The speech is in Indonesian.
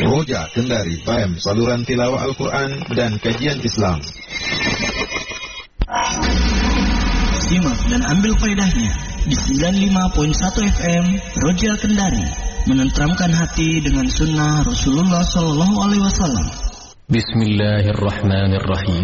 Roja Kendari FM, saluran tilawah Al-Quran dan kajian Islam. Simak dan ambil faedahnya di 95.1 FM Roja Kendari, menenteramkan hati dengan sunnah Rasulullah SAW. Bismillahirrahmanirrahim.